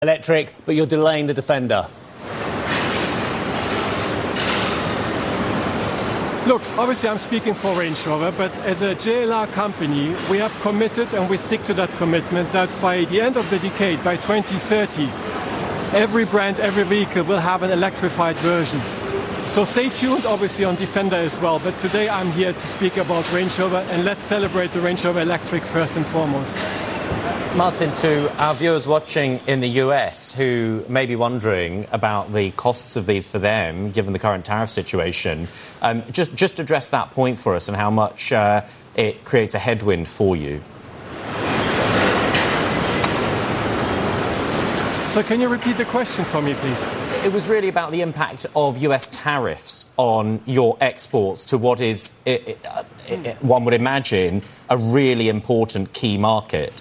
electric, but you're delaying the Defender. Look, obviously I'm speaking for Range Rover, but as a JLR company, we have committed, and we stick to that commitment, that by the end of the decade, by 2030, every brand, every vehicle will have an electrified version. So stay tuned, obviously, on Defender as well. But today I'm here to speak about Range Rover, and let's celebrate the Range Rover Electric first and foremost. Martin, to our viewers watching in the US who may be wondering about the costs of these for them, given the current tariff situation, just address that point for us and how much it creates a headwind for you. So can you repeat the question for me, please? It was really about the impact of US tariffs on your exports to what is, one would imagine, a really important key market.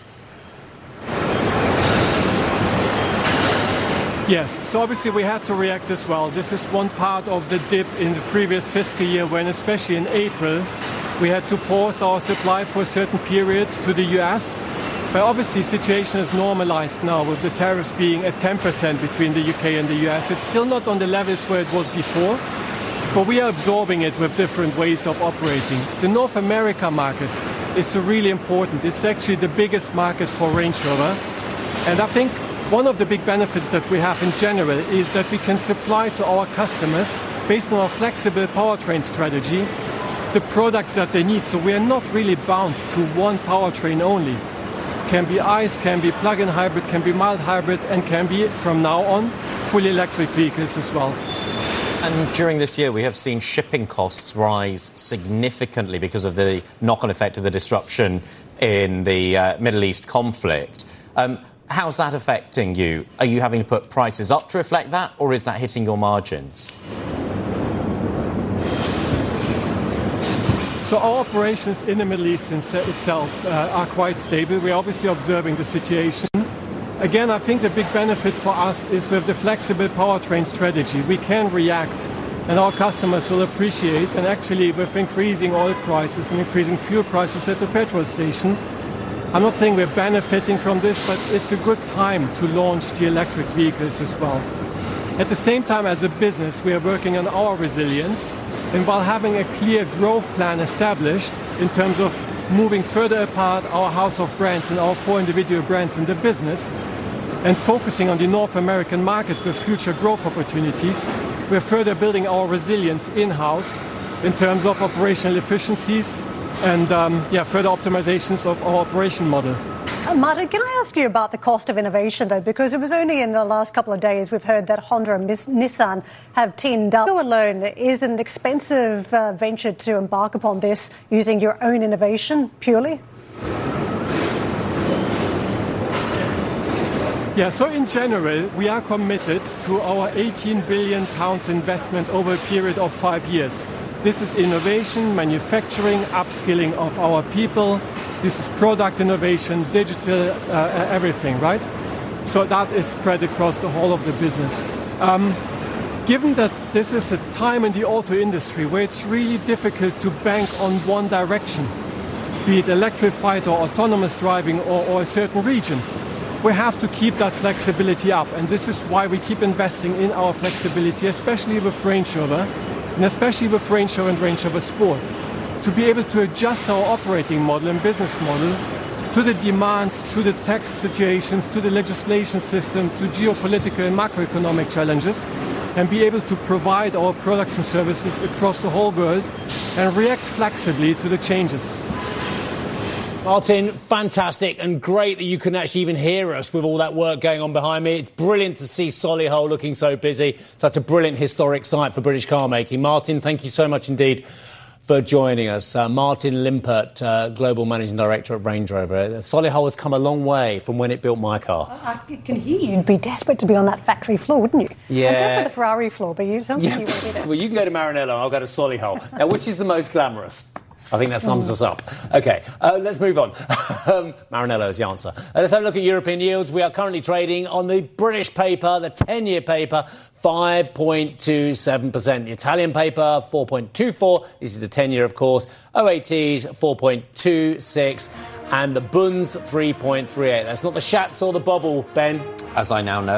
Yes, so obviously we had to react as well. This is one part of the dip in the previous fiscal year when, especially in April, we had to pause our supply for a certain period to the US. But obviously the situation is normalized now with the tariffs being at 10% between the UK and the US. It's still not on the levels where it was before, but we are absorbing it with different ways of operating. The North America market is really important. It's actually the biggest market for Range Rover. And I think one of the big benefits that we have in general is that we can supply to our customers, based on our flexible powertrain strategy, the products that they need. So we are not really bound to one powertrain only. Can be ICE, can be plug-in hybrid, can be mild hybrid, and can be, from now on, fully electric vehicles as well. And during this year, we have seen shipping costs rise significantly because of the knock-on effect of the disruption in the Middle East conflict. How's that affecting you? Are you having to put prices up to reflect that, or is that hitting your margins? So our operations in the Middle East itself are quite stable. We're obviously observing the situation. Again, I think the big benefit for us is with the flexible powertrain strategy. We can react, and our customers will appreciate. And actually, with increasing oil prices and increasing fuel prices at the petrol station, I'm not saying we're benefiting from this, but it's a good time to launch the electric vehicles as well. At the same time, as a business, we are working on our resilience, and while having a clear growth plan established in terms of moving further apart our house of brands and our 4 individual brands in the business, and focusing on the North American market for future growth opportunities, we're further building our resilience in-house in terms of operational efficiencies and further optimizations of our operation model. Martin, can I ask you about the cost of innovation, though? Because it was only in the last couple of days we've heard that Honda and Nissan have teamed up. You alone is an expensive venture to embark upon this using your own innovation purely? Yeah, so in general, we are committed to our £18 billion investment over a period of 5 years. This is innovation, manufacturing, upskilling of our people. This is product innovation, digital, everything, right? So that is spread across the whole of the business. Given that this is a time in the auto industry where it's really difficult to bank on one direction, be it electrified or autonomous driving or a certain region, we have to keep that flexibility up. And this is why we keep investing in our flexibility, especially with Range Rover, and especially with Range Rover and Range Rover Sport, to be able to adjust our operating model and business model to the demands, to the tax situations, to the legislation system, to geopolitical and macroeconomic challenges, and be able to provide our products and services across the whole world and react flexibly to the changes. Martin, fantastic and great that you can actually even hear us with all that work going on behind me. It's brilliant to see Solihull looking so busy. Such a brilliant historic site for British car making. Martin, thank you so much indeed for joining us. Martin Limpert, Global Managing Director at Range Rover. Solihull has come a long way from when it built my car. I can hear you. You'd be desperate to be on that factory floor, wouldn't you? Yeah. I'd go for the Ferrari floor, but you sound like you want to be there. Well, you can go to Maranello, I'll go to Solihull. Now, which is the most glamorous? I think that sums us up. OK, let's move on. Maranello is the answer. Let's have a look at European yields. We are currently trading on the British paper, the 10-year paper, 5.27%. The Italian paper, 4.24. This is the 10-year, of course. OATs, 4.26. and the Bunds 3.38. That's not the Schatz or the Bobble, Ben. As I now know.